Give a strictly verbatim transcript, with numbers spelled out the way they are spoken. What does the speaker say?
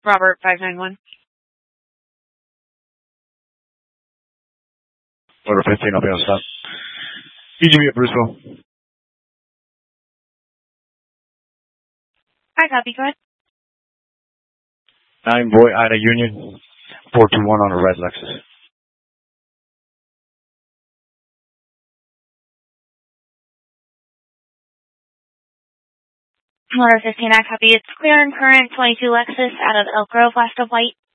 Robert five nine one. Order fifteen, I'll be on stop. E G B at Bruceville. Hi, copy, go ahead. nine Boy Ida Union, four two one on a red Lexus. Order fifteen, I copy. It's clear and current twenty-two Lexus out of Elk Grove, last of white.